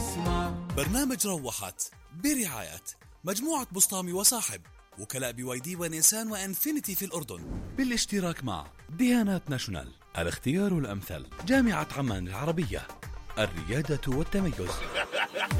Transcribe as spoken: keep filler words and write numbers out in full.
اسمع. برنامج روحت برعاية مجموعة بسطامي وصاحب، وكلاء بي واي دي ونيسان وانفينيتي في الأردن، بالاشتراك مع ديانات ناشونال، الاختيار الأمثل، جامعة عمان العربية، الريادة والتميز.